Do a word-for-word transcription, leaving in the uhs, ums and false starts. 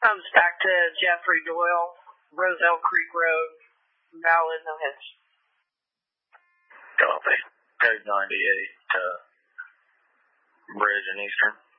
comes back to Jeffrey Doyle, Roselle Creek Road, Valid, no hits. Copy. Code ninety-eight, uh, Bridge in Eastern.